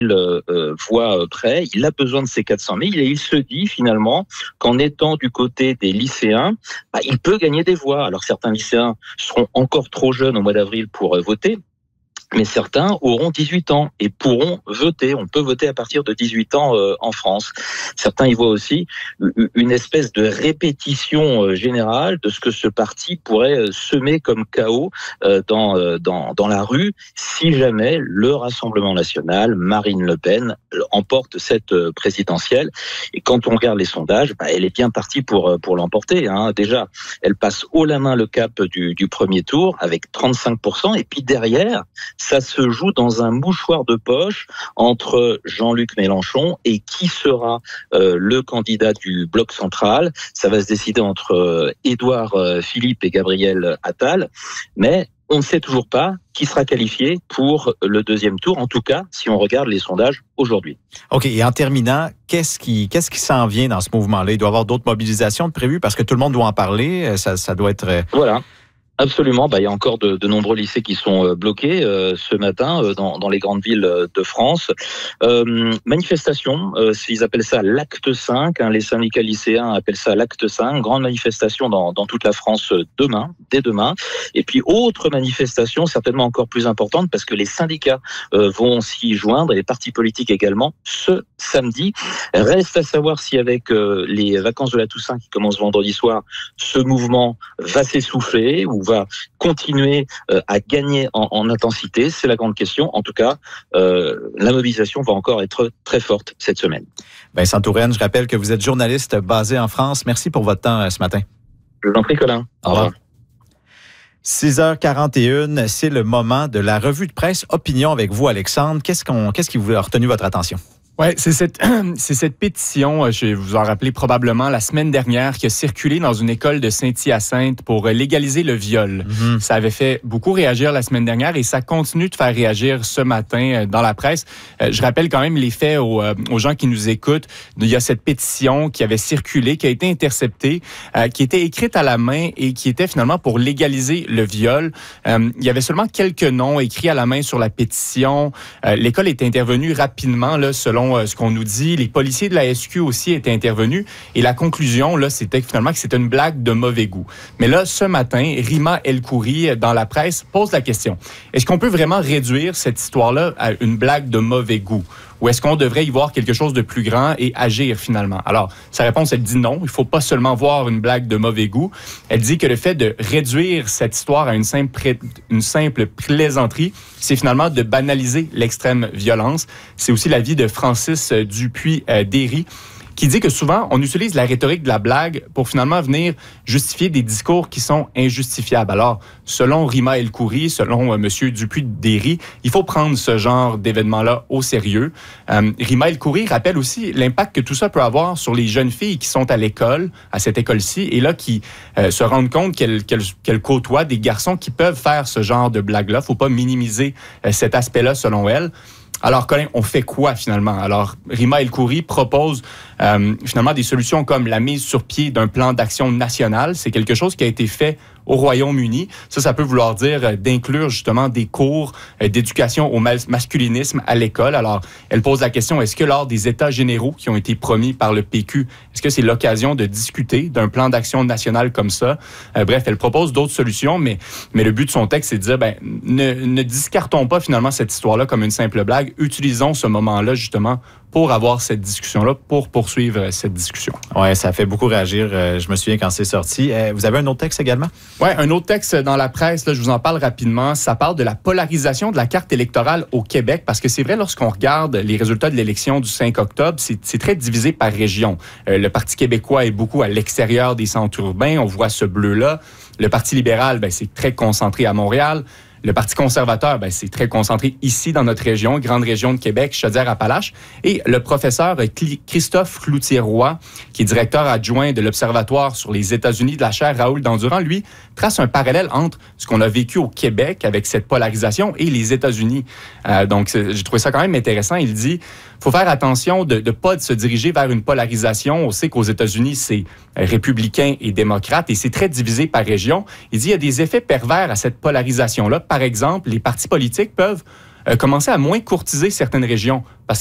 voix près, il a besoin de ces 400 000 et il se dit finalement qu'en étant du côté des lycéens, il peut gagner des voix. Alors certains lycéens seront encore trop jeunes au mois d'avril pour voter, mais certains auront 18 ans et pourront voter. On peut voter à partir de 18 ans en France. Certains y voient aussi une espèce de répétition générale de ce que ce parti pourrait semer comme chaos dans la rue si jamais le Rassemblement national, Marine Le Pen, emporte cette présidentielle. Et quand on regarde les sondages, elle est bien partie pour l'emporter. Déjà, elle passe haut la main le cap du premier tour avec 35%. Et puis derrière, ça se joue dans un mouchoir de poche entre Jean-Luc Mélenchon et qui sera le candidat du bloc central. Ça va se décider entre Édouard Philippe et Gabriel Attal, mais on ne sait toujours pas qui sera qualifié pour le deuxième tour, en tout cas si on regarde les sondages aujourd'hui. OK, et en terminant, qu'est-ce qui s'en vient dans ce mouvement-là? Il doit y avoir d'autres mobilisations de prévues parce que tout le monde doit en parler, ça doit être... Voilà. Absolument, il y a encore de nombreux lycées qui sont bloqués ce matin dans les grandes villes de France. Manifestation, ils appellent ça l'acte 5, les syndicats lycéens appellent ça l'acte 5, grande manifestation dans toute la France dès demain. Et puis autre manifestation certainement encore plus importante parce que les syndicats vont s'y joindre et les partis politiques également ce samedi. Reste à savoir si avec les vacances de la Toussaint qui commencent vendredi soir, ce mouvement va s'essouffler ou va continuer à gagner en intensité, c'est la grande question. En tout cas, la mobilisation va encore être très forte cette semaine. Vincent Touraine, je rappelle que vous êtes journaliste basé en France. Merci pour votre temps ce matin. Je vous en prie, Colin. Au revoir. 6h41, c'est le moment de la revue de presse Opinion avec vous, Alexandre. Qu'est-ce qui vous a retenu votre attention? Oui, c'est cette pétition, je vais vous en rappeler probablement, la semaine dernière, qui a circulé dans une école de Saint-Hyacinthe pour légaliser le viol. Mm-hmm. Ça avait fait beaucoup réagir la semaine dernière et ça continue de faire réagir ce matin dans la presse. Je rappelle quand même les faits aux gens qui nous écoutent. Il y a cette pétition qui avait circulé, qui a été interceptée, qui était écrite à la main et qui était finalement pour légaliser le viol. Il y avait seulement quelques noms écrits à la main sur la pétition. L'école est intervenue rapidement, là, selon ce qu'on nous dit. Les policiers de la SQ aussi étaient intervenus. Et la conclusion, là, c'était finalement que c'était une blague de mauvais goût. Mais là, ce matin, Rima El Khoury, dans la presse, pose la question. Est-ce qu'on peut vraiment réduire cette histoire-là à une blague de mauvais goût? Ou est-ce qu'on devrait y voir quelque chose de plus grand et agir finalement? Alors, sa réponse, elle dit non. Il ne faut pas seulement voir une blague de mauvais goût. Elle dit que le fait de réduire cette histoire à une simple plaisanterie, c'est finalement de banaliser l'extrême violence. C'est aussi l'avis de Francis Dupuis-Derry, qui dit que souvent, on utilise la rhétorique de la blague pour finalement venir justifier des discours qui sont injustifiables. Alors, selon Rima El Khoury, selon M. Dupuis-Derry, il faut prendre ce genre d'événement-là au sérieux. Rima El Khoury rappelle aussi l'impact que tout ça peut avoir sur les jeunes filles qui sont à l'école, à cette école-ci, et là, qui se rendent compte qu'elles côtoient des garçons qui peuvent faire ce genre de blague-là. Il ne faut pas minimiser cet aspect-là, selon elle. Alors, Colin, on fait quoi finalement? Alors, Rima El Khoury propose finalement des solutions comme la mise sur pied d'un plan d'action national. C'est quelque chose qui a été fait au Royaume-Uni. Ça peut vouloir dire d'inclure justement des cours d'éducation au masculinisme à l'école. Alors, elle pose la question, est-ce que lors des États généraux qui ont été promis par le PQ, est-ce que c'est l'occasion de discuter d'un plan d'action national comme ça? Bref, elle propose d'autres solutions, mais le but de son texte, c'est de dire, ne discartons pas finalement cette histoire-là comme une simple blague. Utilisons ce moment-là justement pour avoir cette discussion-là, pour poursuivre cette discussion. Oui, ça fait beaucoup réagir. Je me souviens quand c'est sorti. Vous avez un autre texte également? Oui, un autre texte dans la presse, là, je vous en parle rapidement. Ça parle de la polarisation de la carte électorale au Québec, parce que c'est vrai, lorsqu'on regarde les résultats de l'élection du 5 octobre, c'est très divisé par région. Le Parti québécois est beaucoup à l'extérieur des centres urbains. On voit ce bleu-là. Le Parti libéral, c'est très concentré à Montréal. Le Parti conservateur, c'est très concentré ici dans notre région, grande région de Québec, Chaudière-Appalaches. Et le professeur Christophe Cloutier-Roy, qui est directeur adjoint de l'Observatoire sur les États-Unis de la chaire Raoul Dandurand, lui, trace un parallèle entre ce qu'on a vécu au Québec avec cette polarisation et les États-Unis. Donc, j'ai trouvé ça quand même intéressant. Il dit, faut faire attention de ne pas se diriger vers une polarisation. On sait qu'aux États-Unis, c'est républicain et démocrate et c'est très divisé par région. Il dit, il y a des effets pervers à cette polarisation-là. Par exemple, les partis politiques peuvent commencer à moins courtiser certaines régions. Parce